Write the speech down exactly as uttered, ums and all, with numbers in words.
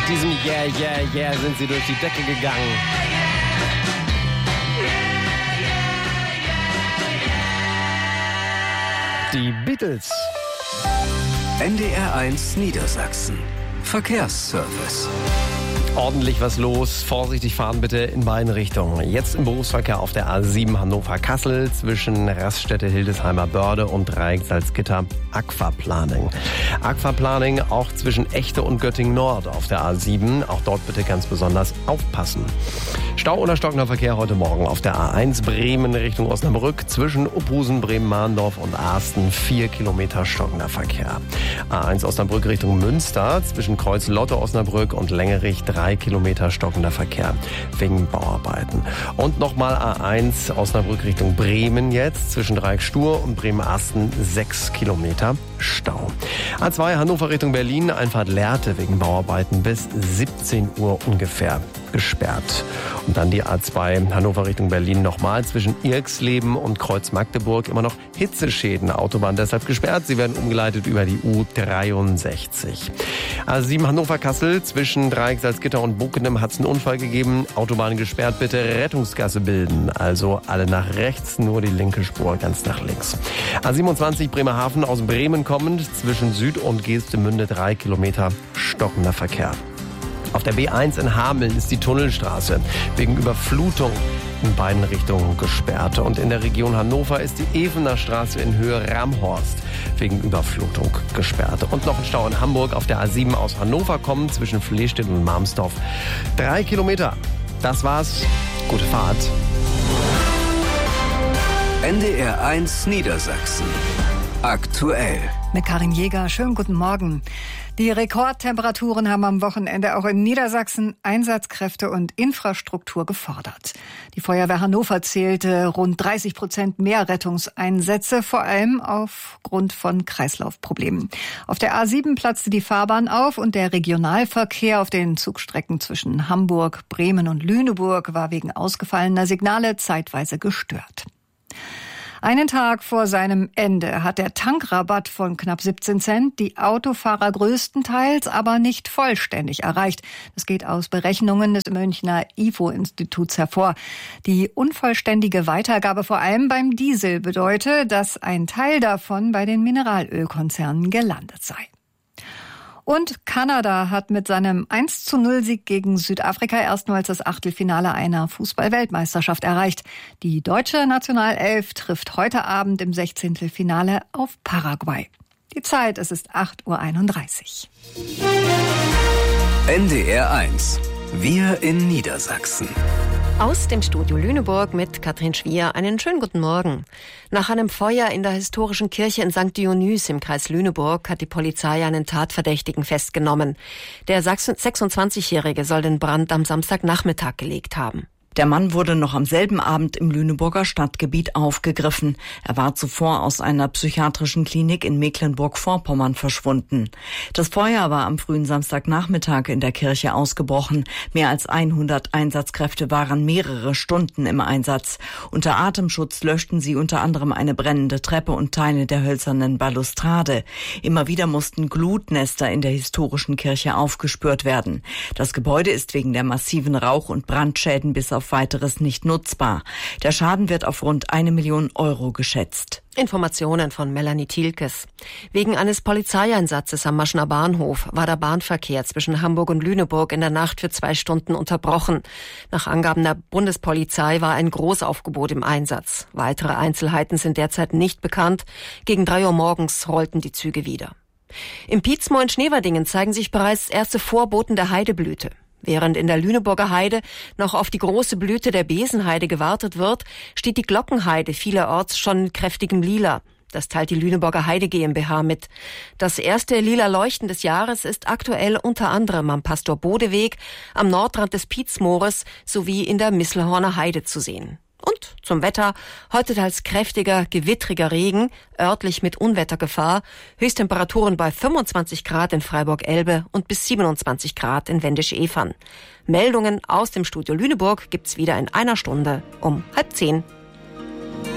Mit diesem Yeah, yeah, yeah sind sie durch die Decke gegangen. Die Beatles. N D R eins Niedersachsen. Verkehrsservice. Ordentlich was los. Vorsichtig fahren bitte in beiden Richtungen. Jetzt im Berufsverkehr auf der A sieben Hannover-Kassel zwischen Raststätte Hildesheimer Börde und Dreieck Salzgitter Aquaplaning. Aquaplaning auch zwischen Echte und Göttingen Nord auf der A sieben. Auch dort bitte ganz besonders aufpassen. Stau oder stockender Verkehr heute Morgen auf der A eins Bremen Richtung Osnabrück zwischen Uphusen, Bremen-Mahndorf und Arsten. Vier Kilometer stockender Verkehr. A eins Osnabrück Richtung Münster zwischen Kreuz Lotte Osnabrück und Längerich drei Kilometer stockender Verkehr wegen Bauarbeiten. Und nochmal A eins Osnabrück Richtung Bremen jetzt zwischen Dreieck Stur und Bremen-Asten sechs Kilometer Stau. A zwei Hannover Richtung Berlin Einfahrt Lehrte wegen Bauarbeiten bis siebzehn Uhr ungefähr gesperrt. Und dann die A zwei Hannover Richtung Berlin nochmal zwischen Irxleben und Kreuz Magdeburg immer noch Hitzeschäden. Autobahn deshalb gesperrt. Sie werden umgeleitet über die U dreiundsechzig. A sieben Hannover-Kassel zwischen Dreieck Salzgitter und Bockenem hat es einen Unfall gegeben. Autobahn gesperrt, bitte Rettungsgasse bilden. Also alle nach rechts, nur die linke Spur ganz nach links. A siebenundzwanzig Bremerhaven aus Bremen kommend zwischen Süd und Geestemünde drei Kilometer stockender Verkehr. Auf der B eins in Hameln ist die Tunnelstraße wegen Überflutung in beiden Richtungen gesperrt. Und in der Region Hannover ist die Evener Straße in Höhe Ramhorst wegen Überflutung gesperrt. Und noch ein Stau in Hamburg auf der A sieben aus Hannover kommen zwischen Flehstedt und Marmsdorf. Drei Kilometer. Das war's. Gute Fahrt. N D R eins Niedersachsen. Aktuell. Mit Karin Jäger, schönen guten Morgen. Die Rekordtemperaturen haben am Wochenende auch in Niedersachsen Einsatzkräfte und Infrastruktur gefordert. Die Feuerwehr Hannover zählte rund dreißig Prozent mehr Rettungseinsätze, vor allem aufgrund von Kreislaufproblemen. Auf der A sieben platzte die Fahrbahn auf und der Regionalverkehr auf den Zugstrecken zwischen Hamburg, Bremen und Lüneburg war wegen ausgefallener Signale zeitweise gestört. Einen Tag vor seinem Ende hat der Tankrabatt von knapp siebzehn Cent die Autofahrer größtenteils, aber nicht vollständig erreicht. Das geht aus Berechnungen des Münchner I F O-Instituts hervor. Die unvollständige Weitergabe vor allem beim Diesel bedeutet, dass ein Teil davon bei den Mineralölkonzernen gelandet sei. Und Kanada hat mit seinem eins zu null Sieg gegen Südafrika erstmals das Achtelfinale einer Fußball-Weltmeisterschaft erreicht. Die deutsche Nationalelf trifft heute Abend im Sechzehntelfinale auf Paraguay. Die Zeit, es ist acht Uhr einunddreißig. N D R eins. Wir in Niedersachsen. Aus dem Studio Lüneburg mit Katrin Schwier einen schönen guten Morgen. Nach einem Feuer in der historischen Kirche in Sankt Dionys im Kreis Lüneburg hat die Polizei einen Tatverdächtigen festgenommen. Der sechsundzwanzigjährige soll den Brand am Samstagnachmittag gelegt haben. Der Mann wurde noch am selben Abend im Lüneburger Stadtgebiet aufgegriffen. Er war zuvor aus einer psychiatrischen Klinik in Mecklenburg-Vorpommern verschwunden. Das Feuer war am frühen Samstagnachmittag in der Kirche ausgebrochen. Mehr als hundert Einsatzkräfte waren mehrere Stunden im Einsatz. Unter Atemschutz löschten sie unter anderem eine brennende Treppe und Teile der hölzernen Balustrade. Immer wieder mussten Glutnester in der historischen Kirche aufgespürt werden. Das Gebäude ist wegen der massiven Rauch- und Brandschäden bis auf weiteres nicht nutzbar. Der Schaden wird auf rund eine Million Euro geschätzt. Informationen von Melanie Thielkes. Wegen eines Polizeieinsatzes am Maschner Bahnhof war der Bahnverkehr zwischen Hamburg und Lüneburg in der Nacht für zwei Stunden unterbrochen. Nach Angaben der Bundespolizei war ein Großaufgebot im Einsatz. Weitere Einzelheiten sind derzeit nicht bekannt. Gegen drei Uhr morgens rollten die Züge wieder. Im Pietzmoor in Schneverdingen zeigen sich bereits erste Vorboten der Heideblüte. Während in der Lüneburger Heide noch auf die große Blüte der Besenheide gewartet wird, steht die Glockenheide vielerorts schon in kräftigem Lila. Das teilt die Lüneburger Heide GmbH mit. Das erste lila Leuchten des Jahres ist aktuell unter anderem am Pastor Bodeweg, am Nordrand des Pietzmoores sowie in der Misselhorner Heide zu sehen. Und zum Wetter, heute teils kräftiger, gewittriger Regen, örtlich mit Unwettergefahr, Höchsttemperaturen bei fünfundzwanzig Grad in Freiburg-Elbe und bis siebenundzwanzig Grad in Wendisch-Evern. Meldungen aus dem Studio Lüneburg gibt's wieder in einer Stunde um halb zehn.